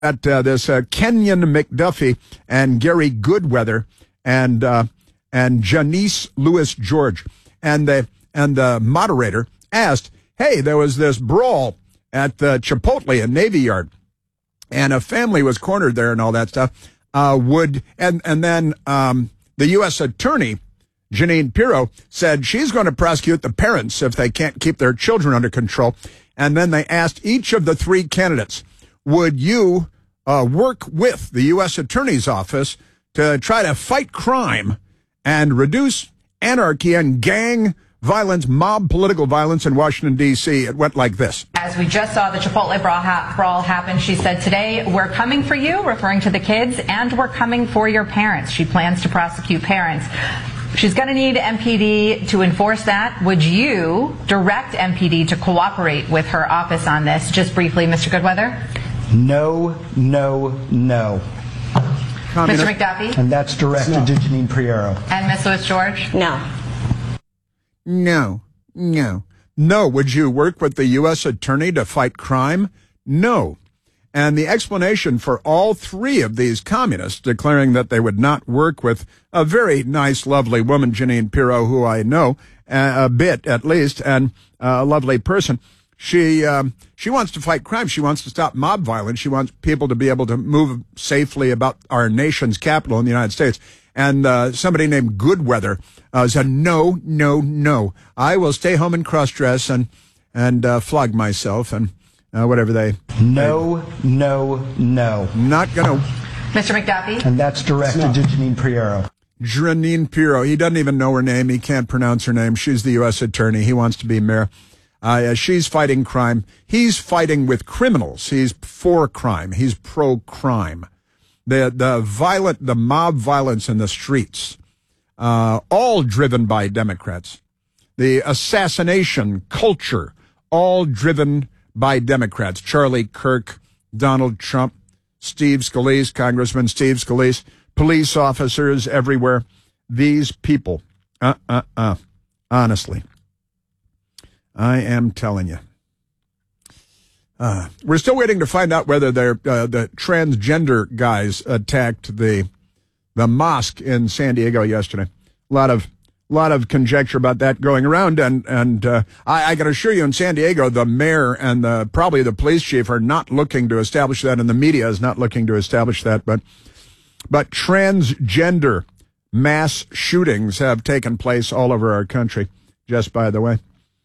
at this Kenyon McDuffie and Gary Goodweather and Janice Lewis George, and the moderator asked, "Hey, there was this brawl at the Chipotle in Navy Yard, and a family was cornered there and all that stuff. Then the U.S. attorney, Jeanine Pirro, said she's going to prosecute the parents if they can't keep their children under control. And then they asked each of the three candidates, would you work with the U.S. attorney's office to try to fight crime and reduce anarchy and gang violence, mob political violence in Washington, D.C.? It went like this. As we just saw the Chipotle brawl happen, she said, today we're coming for you, referring to the kids, and we're coming for your parents. She plans to prosecute parents. She's going to need MPD to enforce that. Would you direct MPD to cooperate with her office on this? Just briefly, Mr. Goodweather. No, no, no. Mr. McDuffie? And that's directed to Jeanine Pirro. And Ms. Lewis George? No. No, no. No. Would you work with the U.S. attorney to fight crime? No. And the explanation for all three of these communists declaring that they would not work with a very nice, lovely woman, Jeanine Pirro, who I know a bit at least, and a lovely person. She wants to fight crime. She wants to stop mob violence. She wants people to be able to move safely about our nation's capital in the United States. And somebody named Goodweather said, no, no, no. I will stay home and cross-dress and flog myself and whatever they... No, no, no. Not going to... Mr. McDuffie? And that's directed to Jeanine Pirro. Jeanine Pirro. He doesn't even know her name. He can't pronounce her name. She's the U.S. attorney. He wants to be mayor. She's fighting crime. He's fighting with criminals. He's for crime. He's pro-crime. The mob violence in the streets, all driven by Democrats. The assassination culture, all driven by Democrats. Charlie Kirk, Donald Trump, Steve Scalise, Congressman Steve Scalise, police officers everywhere. These people, honestly, I am telling you. We're still waiting to find out whether the transgender guys attacked the mosque in San Diego yesterday. A lot of conjecture about that going around, and I can assure you, in San Diego, the mayor and probably the police chief are not looking to establish that, and the media is not looking to establish that. But transgender mass shootings have taken place all over our country. Just by the way.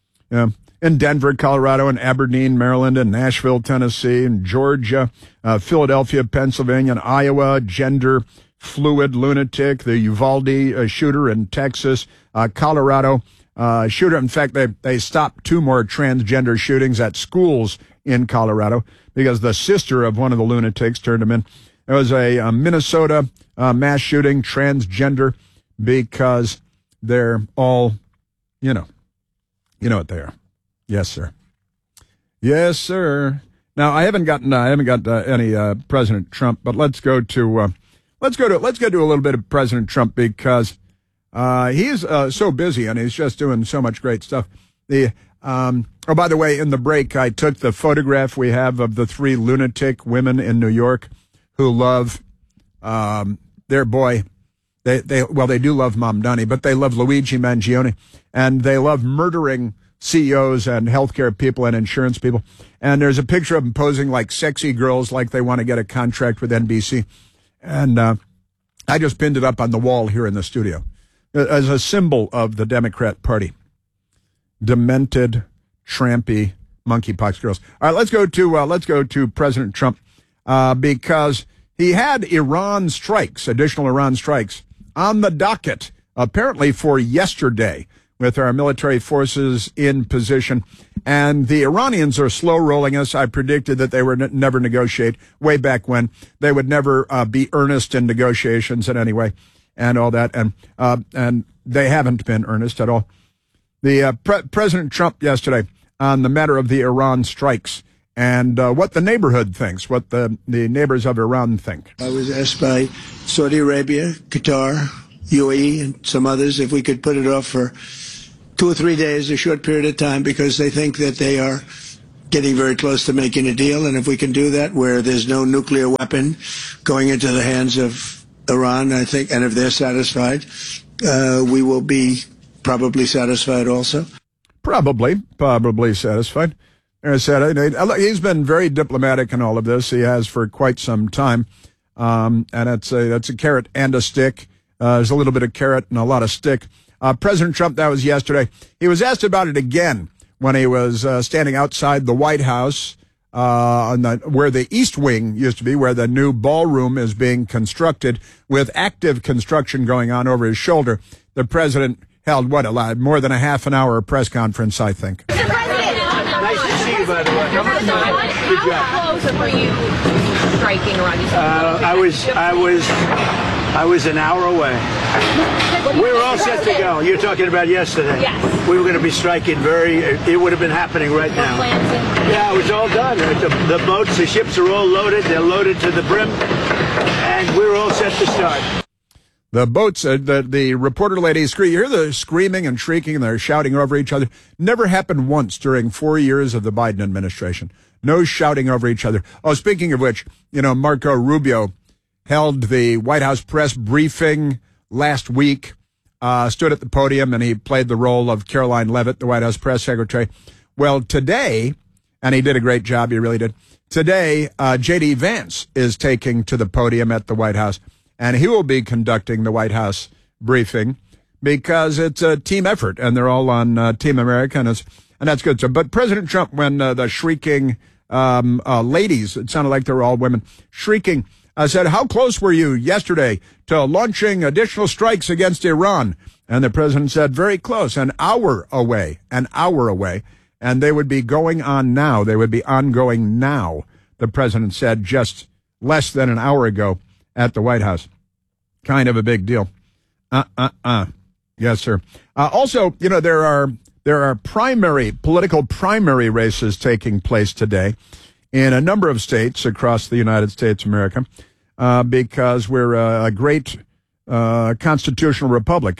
In Denver, Colorado, and Aberdeen, Maryland, and Nashville, Tennessee, and Georgia, Philadelphia, Pennsylvania, and Iowa, gender fluid lunatic, the Uvalde shooter in Texas, Colorado shooter. In fact, they stopped two more transgender shootings at schools in Colorado because the sister of one of the lunatics turned them in. There was a Minnesota mass shooting, transgender, because they're all, you know what they are. Yes, sir. Yes, sir. Now I haven't got any President Trump, but let's get to a little bit of President Trump because he's so busy and he's just doing so much great stuff. By the way, in the break, I took the photograph we have of the three lunatic women in New York who love their boy. They do love Mamdani, but they love Luigi Mangione, and they love murdering CEOs and healthcare people and insurance people. And there's a picture of them posing like sexy girls, like they want to get a contract with NBC. And I just pinned it up on the wall here in the studio as a symbol of the Democrat Party. Demented, trampy, monkeypox girls. All right, let's go to President Trump because he had additional Iran strikes on the docket, apparently for yesterday, with our military forces in position. And the Iranians are slow rolling us. I predicted that they would never negotiate way back when. They would never be earnest in negotiations in any way and all that. And they haven't been earnest at all. The President Trump yesterday on the matter of the Iran strikes and what the neighborhood thinks, what the neighbors of Iran think. I was asked by Saudi Arabia, Qatar, UAE, and some others if we could put it off for 2 or 3 days, a short period of time, because they think that they are getting very close to making a deal. And if we can do that where there's no nuclear weapon going into the hands of Iran, I think, and if they're satisfied, we will be probably satisfied also. Probably satisfied. I said, he's been very diplomatic in all of this. He has for quite some time. And that's a carrot and a stick. There's a little bit of carrot and a lot of stick. President Trump, that was yesterday. He was asked about it again when he was standing outside the White House, where the East Wing used to be, where the new ballroom is being constructed, with active construction going on over his shoulder. The president held, more than a half an hour press conference, I think. Mr. President, nice to see you, by the way. How close were you striking around these? I was an hour away. We were all set to go. You're talking about yesterday. Yes. We were going to be striking it would have been happening right now. Yeah, it was all done. The boats, the ships are all loaded. They're loaded to the brim. And we were all set to start. The boats, the reporter ladies, you hear the screaming and shrieking and they're shouting over each other. Never happened once during 4 years of the Biden administration. No shouting over each other. Oh, speaking of which, Marco Rubio held the White House press briefing last week, stood at the podium, and he played the role of Caroline Leavitt, the White House press secretary. Well, today, and he did a great job, he really did. Today, J.D. Vance is taking to the podium at the White House, and he will be conducting the White House briefing because it's a team effort, and they're all on Team America, and that's good. So, but President Trump, when the shrieking ladies, it sounded like they were all women, shrieking, said, how close were you yesterday to launching additional strikes against Iran? And the president said, very close, an hour away. And they would be going on now. They would be ongoing now, the president said just less than an hour ago at the White House. Kind of a big deal. Yes, sir. Also, there are political primary races taking place today in a number of states across the United States of America, because we're a great constitutional republic,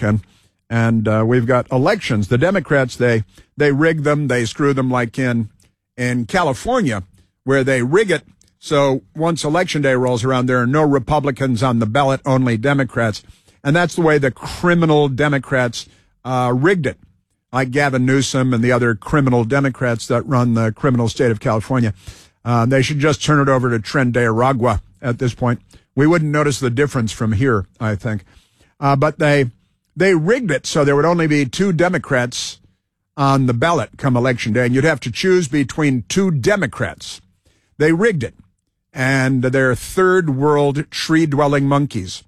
and we've got elections. The Democrats, they rig them, they screw them, like in California, where they rig it so once Election Day rolls around, there are no Republicans on the ballot, only Democrats. And that's the way the criminal Democrats rigged it, like Gavin Newsom and the other criminal Democrats that run the criminal state of California. They should just turn it over to Tren de Aragua at this point. We wouldn't notice the difference from here, I think. But they rigged it so there would only be 2 Democrats on the ballot come Election Day, and you'd have to choose between 2 Democrats. They rigged it, and they're third world tree-dwelling monkeys,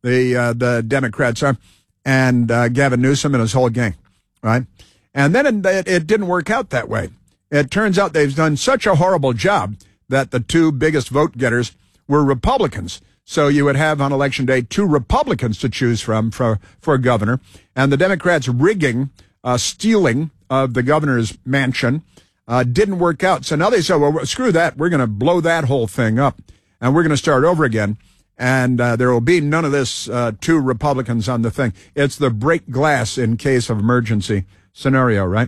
the Democrats are, and Gavin Newsom and his whole gang, right? And then it didn't work out that way. It turns out they've done such a horrible job that the 2 biggest vote getters were Republicans. So you would have on Election Day 2 Republicans to choose from for governor, and the Democrats rigging, stealing of the governor's mansion didn't work out. So now they said, well, screw that. We're going to blow that whole thing up, and we're going to start over again. And there will be none of this 2 Republicans on the thing. It's the break glass in case of emergency scenario, right?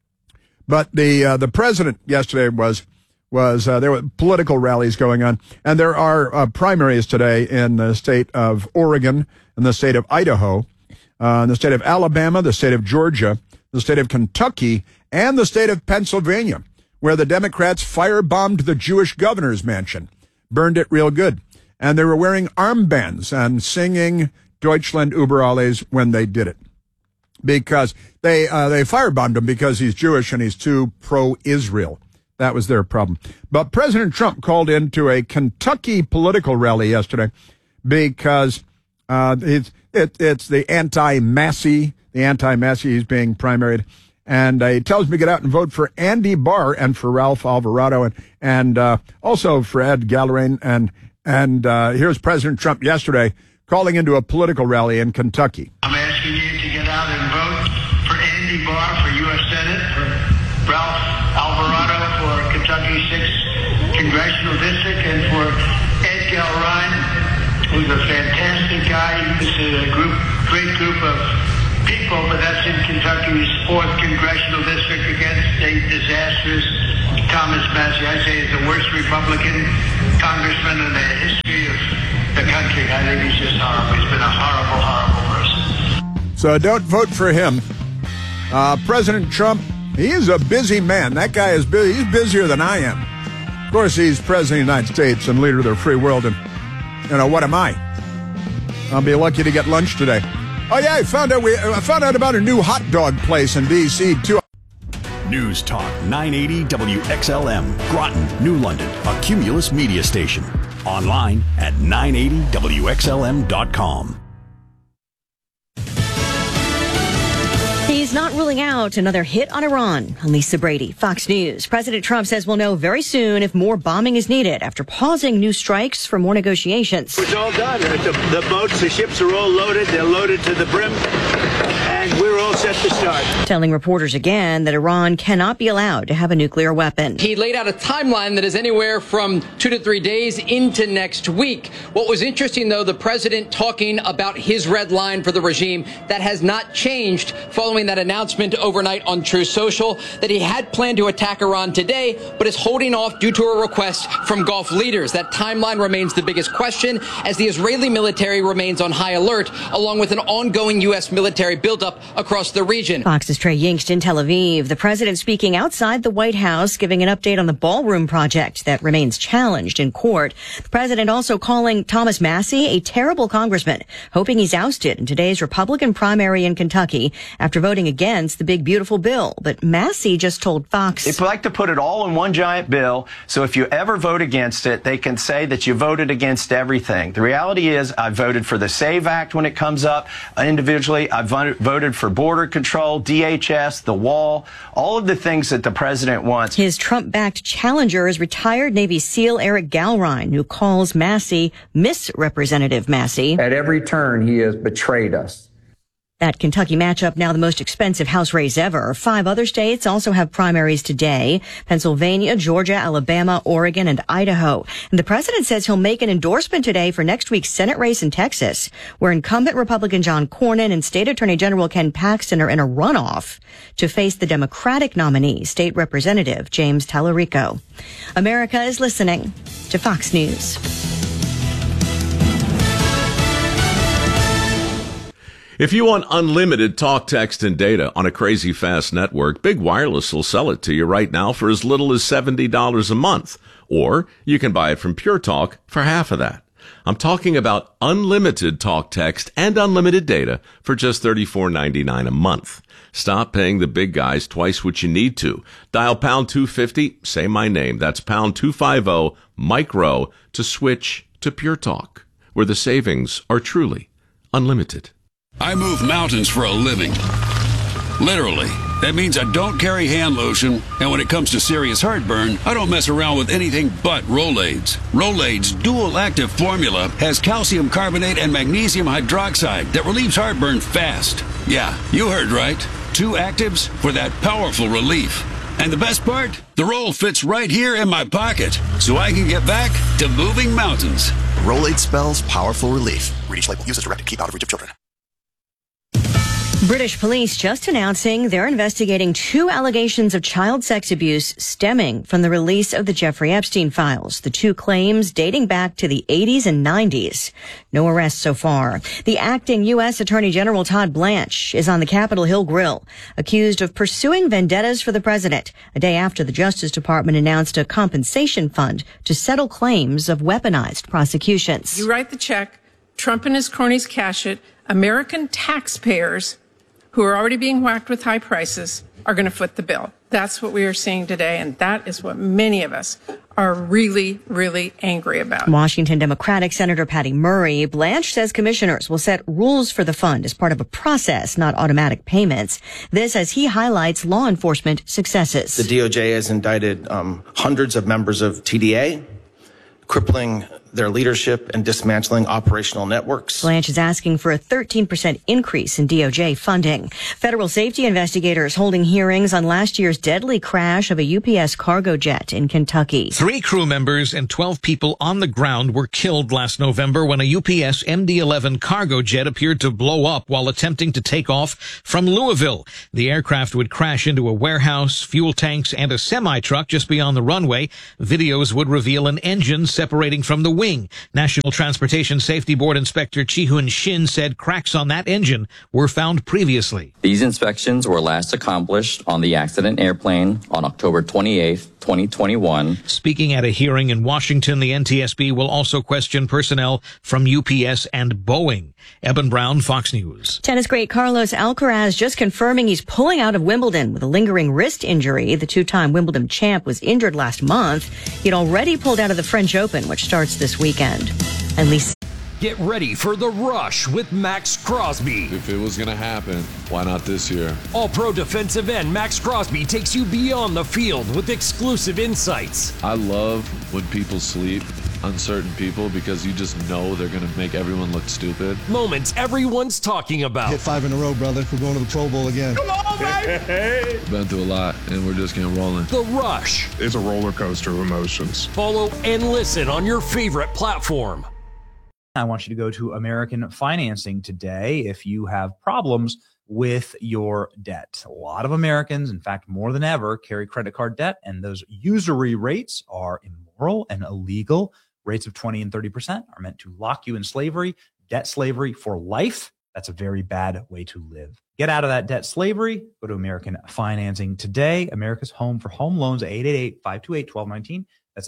But the president yesterday there were political rallies going on, and there are primaries today in the state of Oregon, in the state of Idaho, in the state of Alabama, the state of Georgia, the state of Kentucky, and the state of Pennsylvania, where the Democrats firebombed the Jewish governor's mansion, burned it real good. And they were wearing armbands and singing Deutschland über alles when they did it. Because they firebombed him because he's Jewish and he's too pro-Israel. That was their problem. But President Trump called into a Kentucky political rally yesterday because it's the anti-Massey. The anti-Massey is being primaried. And he tells me to get out and vote for Andy Barr and for Ralph Alvarado and also for Ed Gallarain. And here's President Trump yesterday calling into a political rally in Kentucky. I'm asking you to get out and vote for Andy Barr for U.S. Senate, for Ralph Alvarado for Kentucky 6th Congressional District, and for Ed Gallarain, who's a fantastic guy. This is a great group of people, but that's in Kentucky's 4th congressional district against a disastrous Thomas Massie. I say is the worst Republican congressman in the history of the country. I think he's just horrible. He's been a horrible, horrible person. So don't vote for him. President Trump, he is a busy man. That guy is busy. He's busier than I am. Of course, he's president of the United States and leader of the free world. And, what am I? I'll be lucky to get lunch today. Oh, yeah, I found out about a new hot dog place in D.C., too. News Talk 980 WXLM, Groton, New London, a Cumulus media station. Online at 980WXLM.com. He's not ruling out another hit on Iran. Lisa Brady, Fox News. President Trump says we'll know very soon if more bombing is needed after pausing new strikes for more negotiations. It's all done. The boats, the ships are all loaded. They're loaded to the brim. And we're all set to start. Telling reporters again that Iran cannot be allowed to have a nuclear weapon. He laid out a timeline that is anywhere from 2 to 3 days into next week. What was interesting, though, the president talking about his red line for the regime, that has not changed following that announcement overnight on Truth Social that he had planned to attack Iran today, but is holding off due to a request from Gulf leaders. That timeline remains the biggest question as the Israeli military remains on high alert, along with an ongoing U.S. military buildup across the region. Fox's Trey Yingst in Tel Aviv. The president speaking outside the White House, giving an update on the ballroom project that remains challenged in court. The president also calling Thomas Massie a terrible congressman, hoping he's ousted in today's Republican primary in Kentucky after voting against the big, beautiful bill. But Massie just told Fox, they like to put it all in one giant bill, so if you ever vote against it, they can say that you voted against everything. The reality is I voted for the SAVE Act when it comes up individually. I voted for border control, DHS, the wall, all of the things that the president wants. His Trump-backed challenger is retired Navy SEAL Eric Galrine, who calls Massie Miss Representative Massie. At every turn, he has betrayed us. That Kentucky matchup now the most expensive House race ever. 5 other states also have primaries today. Pennsylvania, Georgia, Alabama, Oregon, and Idaho. And the president says he'll make an endorsement today for next week's Senate race in Texas, where incumbent Republican John Cornyn and State Attorney General Ken Paxton are in a runoff to face the Democratic nominee, State Representative James Tallarico. America is listening to Fox News. If you want unlimited talk, text, and data on a crazy fast network, Big Wireless will sell it to you right now for as little as $70 a month. Or you can buy it from Pure Talk for half of that. I'm talking about unlimited talk, text, and unlimited data for just $34.99 a month. Stop paying the big guys twice what you need to. Dial pound 250, say my name. That's pound 250 micro to switch to Pure Talk, where the savings are truly unlimited. I move mountains for a living. Literally. That means I don't carry hand lotion, and when it comes to serious heartburn, I don't mess around with anything but Rolaids. Rolaids' dual-active formula has calcium carbonate and magnesium hydroxide that relieves heartburn fast. Yeah, you heard right. 2 actives for that powerful relief. And the best part? The roll fits right here in my pocket, so I can get back to moving mountains. Rolaid spells powerful relief. Read each label. Use as directed. Keep out of reach of children. British police just announcing they're investigating 2 allegations of child sex abuse stemming from the release of the Jeffrey Epstein files. The 2 claims dating back to the 80s and 90s. No arrests so far. The acting U.S. Attorney General Todd Blanche is on the Capitol Hill Grill, accused of pursuing vendettas for the president, a day after the Justice Department announced a compensation fund to settle claims of weaponized prosecutions. You write the check, Trump and his cronies cash it, American taxpayers who are already being whacked with high prices are going to foot the bill. That's what we are seeing today, and that is what many of us are really, really angry about. Washington Democratic Senator Patty Murray. Blanche says commissioners will set rules for the fund as part of a process, not automatic payments. This as he highlights law enforcement successes. The DOJ has indicted hundreds of members of TDA, crippling their leadership in dismantling operational networks. Blanche is asking for a 13% increase in DOJ funding. Federal safety investigators holding hearings on last year's deadly crash of a UPS cargo jet in Kentucky. 3 crew members and 12 people on the ground were killed last November when a UPS MD-11 cargo jet appeared to blow up while attempting to take off from Louisville. The aircraft would crash into a warehouse, fuel tanks, and a semi-truck just beyond the runway. Videos would reveal an engine separating from the wing. National Transportation Safety Board Inspector Chi-Hoon Shin said cracks on that engine were found previously. These inspections were last accomplished on the accident airplane on October 28th, 2021. Speaking at a hearing in Washington, the NTSB will also question personnel from UPS and Boeing. Eben Brown, Fox News. Tennis great Carlos Alcaraz just confirming he's pulling out of Wimbledon with a lingering wrist injury. The 2-time Wimbledon champ was injured last month. He'd already pulled out of the French Open, which starts this weekend. And Lisa. Get ready for The Rush with Max Crosby. If it was going to happen, why not this year? All-pro defensive end Max Crosby takes you beyond the field with exclusive insights. I love when people sleep on certain people because you just know they're going to make everyone look stupid. Moments everyone's talking about. Hit 5 in a row, brother. We're going to the Pro Bowl again. Come on, baby! Been through a lot, and we're just getting rolling. The Rush. It's a roller coaster of emotions. Follow and listen on your favorite platform. I want you to go to American Financing today if you have problems with your debt. A lot of Americans, in fact, more than ever, carry credit card debt, and those usury rates are immoral and illegal. Rates of 20 and 30% are meant to lock you in slavery, debt slavery for life. That's a very bad way to live. Get out of that debt slavery. Go to American Financing today. America's home for home loans, 888-528-1219. That's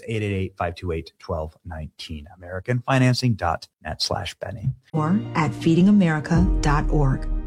888-528-1219. AmericanFinancing.net/Benny. Or at feedingamerica.org.